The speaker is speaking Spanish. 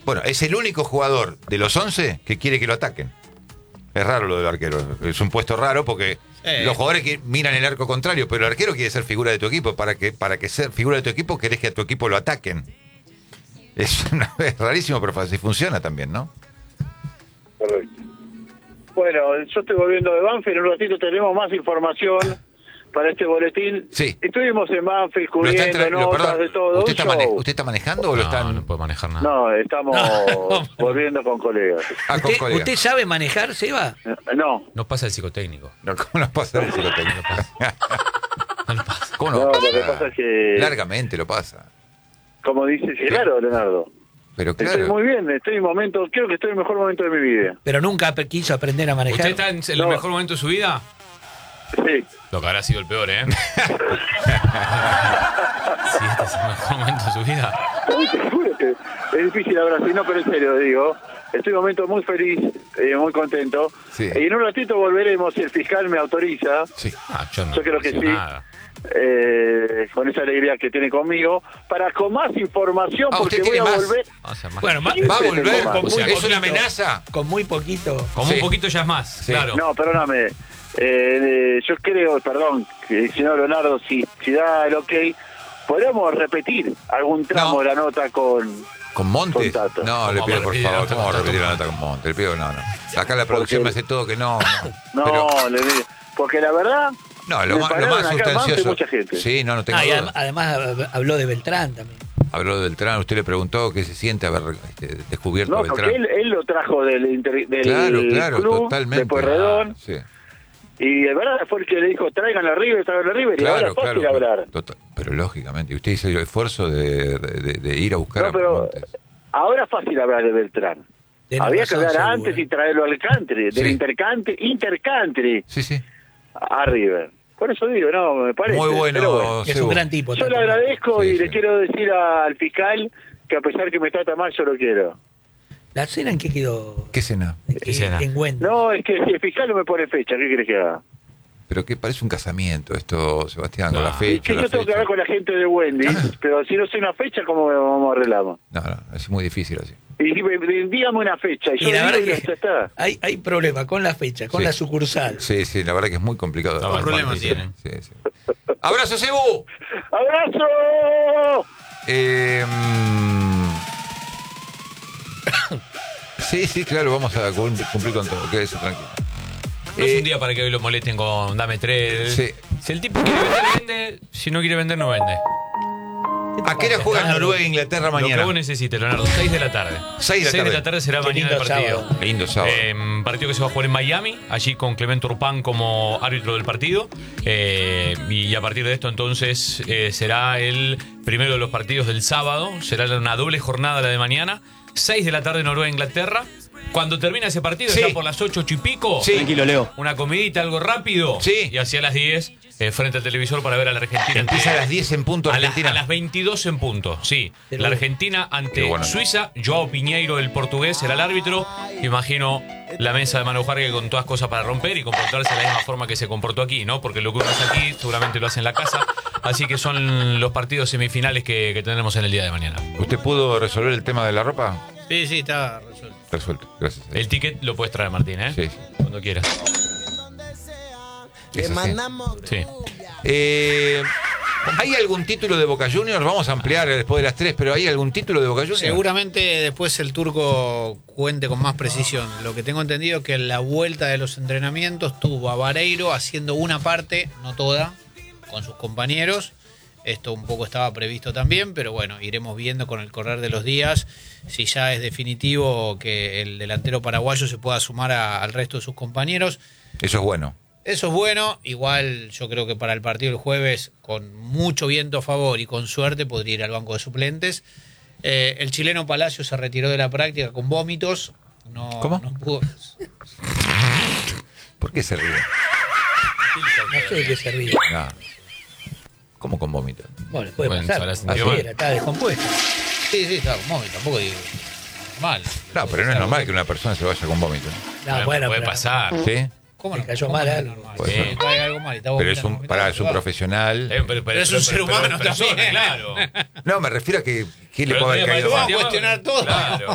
Bueno, es el único jugador de los 11 que quiere que lo ataquen. Es raro lo del arquero. Es un puesto raro porque los jugadores que miran el arco contrario, pero el arquero quiere ser figura de tu equipo. Para que ser figura de tu equipo, querés que a tu equipo lo ataquen. Es rarísimo, pero así funciona también, ¿no? Correcto. Bueno, yo estoy volviendo de Banfield. En un ratito tenemos más información para este boletín. Sí. Estuvimos en Banfield cubriendo notas de todo. ¿Usted está manejando o lo están...? No puede manejar nada. No, estamos volviendo con colegas. Ah, con colegas. ¿Usted sabe manejar, Seba? No. No pasa el psicotécnico. No, ¿cómo nos pasa el psicotécnico? No lo pasa. ¿Cómo No, lo que pasa es que... Largamente lo pasa. Como dice, sí, claro, Leonardo. Pero claro. Estoy muy bien, estoy en momento, creo que estoy en el mor momento de mi vida. Pero nunca quiso aprender a manejar. ¿Usted está en el mejor momento de su vida? Sí. Lo que habrá sido el peor, ¿eh? Sí, este es el mejor momento de su vida. Uy, te juro que es difícil ahora sí, no, pero en serio digo. Estoy en un momento muy feliz, muy contento. Sí. Y en un ratito volveremos, si el fiscal me autoriza. Sí. Yo creo que sí. Nada. Con esa alegría que tiene conmigo, para con más información, porque ¿usted voy a tiene más? volver. Bueno, ¿Va a volver? Con muy ¿Es poquito. una amenaza? Con muy poquito. Como Sí. un poquito ya es más, Sí. claro. No, perdóname. Yo creo, perdón, que el señor Leonardo, si da el ok, podríamos repetir algún tramo No. de la nota con Montes? Con Tato. No, le ¿Cómo pido va a por repetir la favor, nota ¿cómo va a con repetir la Tato? nota con Montes? Le pido no. Acá la producción me hace todo que no. No, Pero- le digo, porque la verdad, No, lo me más pararon acá en Banfield sustancioso. mucha gente. Sí, no tengo Y duda. además habló de Beltrán también. Habló de Beltrán, usted le preguntó qué se siente haber descubierto no, a Beltrán. porque él lo trajo del Claro, club, totalmente. de Pueyrredón, Sí. y de verdad fue el que le dijo, traigan a River, y ahora es fácil hablar. Pero lógicamente, usted hizo el esfuerzo de ir a buscar No, a pero Montes. ahora es fácil hablar de Beltrán. Tiene Había razón, que hablar seguro. antes y traerlo al country, Sí. del intercountry Sí. a River. Por eso digo, no, me parece. Muy Pero bueno, Es un Sebu. gran tipo. Yo le Tato. agradezco Sí, y sí. le quiero decir al fiscal que a pesar que me trata mal, yo lo quiero. ¿La cena en qué quedó? ¿Qué cena? ¿Qué cena? En Wendy. No, es que si el fiscal no me pone fecha, ¿qué querés que haga? Pero que parece un casamiento esto, Sebastián, con No. la Y fecha. que la yo tengo que fecha. hablar con la gente de Wendy, pero si no sé una fecha, ¿cómo vamos a arreglamos? No, es muy difícil así. Y dígame una fecha, y yo Y la digo verdad y ya que está. hay problema con la fecha, con Sí. la sucursal. Sí, la verdad que es muy complicado. No, problemas tienen. Sí. ¡Abrazo, Cebu! ¡Abrazo! Sí, claro, vamos a cumplir con todo, quédese tranquilo. No es un día para que hoy lo molesten con dame 3. Sí. Si el tipo quiere vender, vende. Si no quiere vender, no vende. ¿A qué hora juegan Noruega e Inglaterra Lo que mañana? vos necesites, Leonardo. 6 de la tarde. 6 de la tarde. Será Qué mañana el lindo partido. sábado. Lindo sábado. Partido que se va a jugar en Miami, allí con Clemente Urpán como árbitro del partido. Y a partir de esto, entonces, será el primero de los partidos del sábado. Será una doble jornada la de mañana. 6 de la tarde Noruega e Inglaterra. Cuando termina ese partido, Sí. ya por las 8 y pico, Sí. Tranquilo, Leo. una comidita, algo rápido. Sí. Y hacia las 10, frente al televisor para ver a la Argentina. Empieza a ante- las 10 en punto Argentina. a las 22 en punto, sí. Pero La bueno. Argentina ante Qué bueno. Suiza. Joao Piñeiro, el portugués, será el árbitro. Imagino la mesa de Manu Jarque con todas cosas para romper y comportarse de la misma forma que se comportó aquí, ¿no? Porque lo que uno hace aquí seguramente lo hace en la casa. Así que son los partidos semifinales que tendremos en el día de mañana. ¿Usted pudo resolver el tema de la ropa? Sí, está resuelto. Resuelto, gracias. El ticket lo puedes traer, Martín, ¿eh? Sí. Cuando quieras. Es así. Sí. ¿Hay algún título de Boca Juniors? Vamos a ampliar después de las 3, pero ¿hay algún título de Boca Juniors? Seguramente después el turco cuente con más precisión. Lo que tengo entendido es que en la vuelta de los entrenamientos tuvo a Vareiro haciendo una parte, no toda, con sus compañeros. Esto un poco estaba previsto también, pero bueno, iremos viendo con el correr de los días si ya es definitivo que el delantero paraguayo se pueda sumar al resto de sus compañeros. Eso es bueno. Eso es bueno, igual yo creo que para el partido del jueves, con mucho viento a favor y con suerte, podría ir al banco de suplentes. El chileno Palacio se retiró de la práctica con vómitos. No, ¿Cómo? No pudo. ¿Por qué se ríe? No sé de qué se ríe. No. ¿Cómo con vómito? Bueno, puede Bueno, pasar. se la Así sintió mal. era, estaba descompuesto. Sí, está con vómito, tampoco digo mal. No, pero no es normal que una persona se vaya con vómito. No, bueno, puede pero- pasar. ¿Sí? ¿Cómo Le no? cayó ¿Cómo mal no es algo. normal? Puede Sí, ser. cae algo mal. Está Pero es vomitando, un, pará, es un va. profesional. Pero es un ser humano persona, también. claro. No, me refiero a que ¿qué le Pero puede haber tenía caído para mal? Vamos a cuestionar todo. Claro.